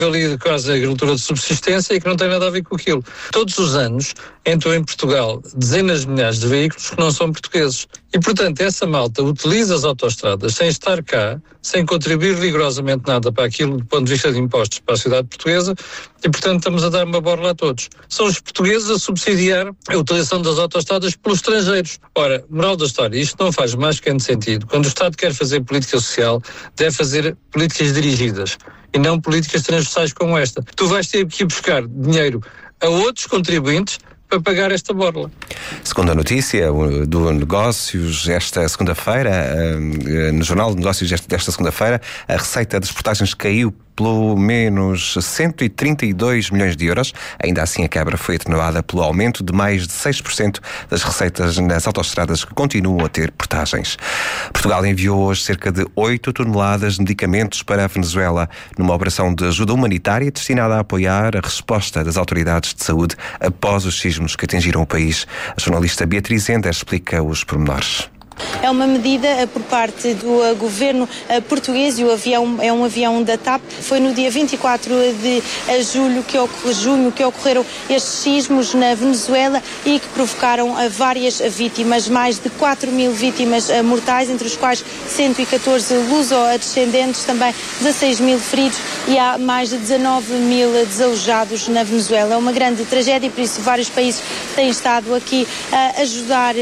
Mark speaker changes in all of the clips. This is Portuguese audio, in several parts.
Speaker 1: ali quase a agricultura de subsistência e que não tem nada a ver com aquilo. Todos os anos entram em Portugal dezenas de milhares de veículos que não são portugueses. E, portanto, essa malta utiliza as autoestradas sem estar cá, sem contribuir rigorosamente nada para aquilo do ponto de vista de impostos para a sociedade portuguesa e, portanto, estamos a dar uma borla a todos. São os portugueses a subsidiar a utilização das autoestradas pelos estrangeiros. Ora, moral da história, isto não faz mais que sentido. Quando o Estado quer fazer política social, deve fazer políticas dirigidas e não políticas transversais como esta. Tu vais ter que ir buscar dinheiro a outros contribuintes para pagar esta borla.
Speaker 2: Segunda notícia do Negócios, esta segunda-feira, no Jornal de Negócios desta segunda-feira, a receita das portagens caiu pelo menos 132 milhões de euros. Ainda assim, a quebra foi atenuada pelo aumento de mais de 6% das receitas nas autoestradas que continuam a ter portagens. Portugal enviou hoje cerca de 8 toneladas de medicamentos para a Venezuela, numa operação de ajuda humanitária destinada a apoiar a resposta das autoridades de saúde após os sismos que atingiram o país. A jornalista Beatriz Ender explica os pormenores.
Speaker 3: É uma medida por parte do governo português e o avião é um avião da TAP. Foi no dia 24 de junho que ocorreram estes sismos na Venezuela e que provocaram várias vítimas, mais de 4.000 vítimas mortais, entre os quais 114 luso-descendentes, também 16.000 feridos e há mais de 19.000 desalojados na Venezuela. É uma grande tragédia e por isso vários países têm estado aqui a ajudar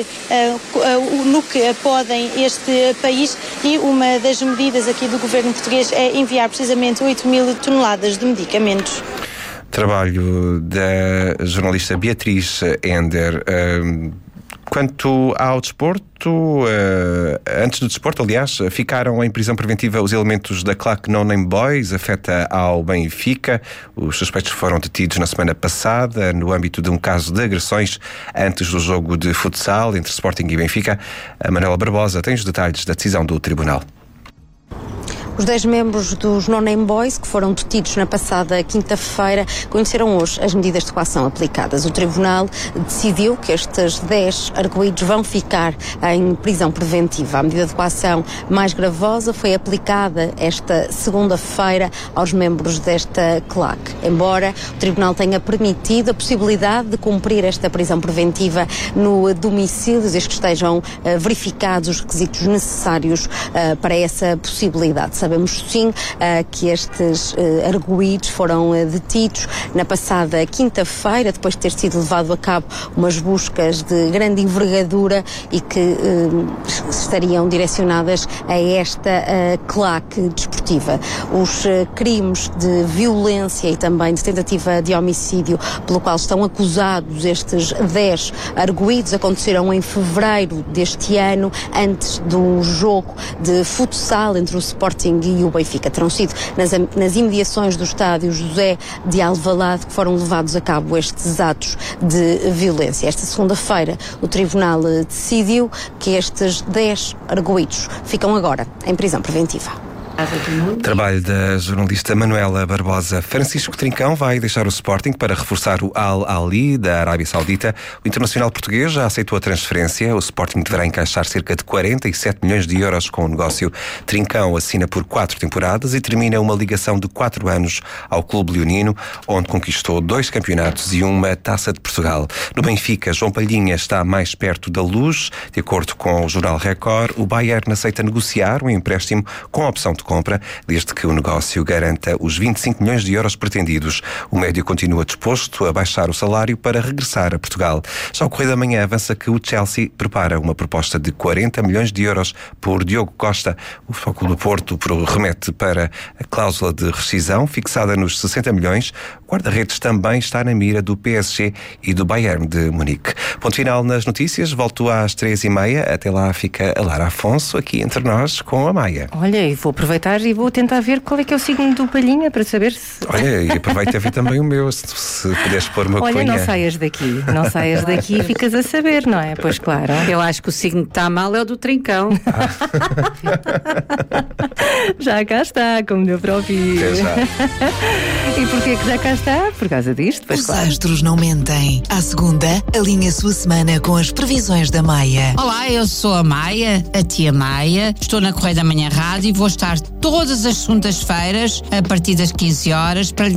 Speaker 3: no que podem este país e uma das medidas aqui do governo português é enviar precisamente 8.000 toneladas de medicamentos.
Speaker 2: Trabalho da jornalista Beatriz Ender. Quanto ao desporto, antes do desporto, aliás, ficaram em prisão preventiva os elementos da claque No Name Boys, afeta ao Benfica. Os suspeitos foram detidos na semana passada no âmbito de um caso de agressões antes do jogo de futsal entre Sporting e Benfica. A Manuela Barbosa tem os detalhes da decisão do tribunal.
Speaker 4: Os 10 membros dos No Name Boys, que foram detidos na passada quinta-feira, conheceram hoje as medidas de coação aplicadas. O tribunal decidiu que estes 10 arguidos vão ficar em prisão preventiva. A medida de coação mais gravosa foi aplicada esta segunda-feira aos membros desta claque. Embora o tribunal tenha permitido a possibilidade de cumprir esta prisão preventiva no domicílio, desde que estejam verificados os requisitos necessários para essa possibilidade. Sabemos sim que estes arguidos foram detidos na passada quinta-feira, depois de ter sido levado a cabo umas buscas de grande envergadura e que estariam direcionadas a esta claque desportiva. Os crimes de violência e também de tentativa de homicídio pelo qual estão acusados estes 10 arguidos aconteceram em fevereiro deste ano, antes do jogo de futsal entre o Sporting e o Benfica. Terão sido nas imediações do estádio José de Alvalade que foram levados a cabo estes atos de violência. Esta segunda-feira o tribunal decidiu que estes 10 arguidos ficam agora em prisão preventiva.
Speaker 2: Trabalho da jornalista Manuela Barbosa. Francisco Trincão vai deixar o Sporting para reforçar o Al Ahly da Arábia Saudita. O internacional português já aceitou a transferência. O Sporting deverá encaixar cerca de 47 milhões de euros com o negócio. Trincão assina por 4 temporadas e termina uma ligação de 4 anos ao clube leonino, onde conquistou 2 campeonatos e uma Taça de Portugal. No Benfica, João Palhinha está mais perto da luz. De acordo com o jornal Record, o Bayern aceita negociar um empréstimo com a opção de compra, desde que o negócio garanta os 25 milhões de euros pretendidos. O médio continua disposto a baixar o salário para regressar a Portugal. Já o Correio da Manhã avança que o Chelsea prepara uma proposta de 40 milhões de euros por Diogo Costa. O Futebol Clube do Porto remete para a cláusula de rescisão, fixada nos 60 milhões. O guarda-redes também está na mira do PSG e do Bayern de Munique. Ponto final nas notícias. Volto às 3h30. Até lá fica a Lara Afonso, aqui entre nós, com a Maia.
Speaker 5: Olha, e vou aproveitar e vou tentar ver qual é que é o signo do Palhinha para saber se...
Speaker 2: Olha, e aproveita a ver também o meu, se puderes pôr uma
Speaker 5: coisa.
Speaker 2: coisa.
Speaker 5: Olha, não saias daqui e ficas a saber, não é? Pois claro.
Speaker 6: Eu acho que o signo que está mal é o do Trincão.
Speaker 5: Já cá está, como deu para ouvir. E porquê que já cá está? Por causa disto, pois claro.
Speaker 7: Os astros não mentem. À segunda, alinhe a sua semana com as previsões da Maia.
Speaker 6: Olá, eu sou a Maia, a tia Maia. Estou na Correio da Manhã Rádio e vou estar todas as segundas-feiras, a partir das 15 horas, para lhe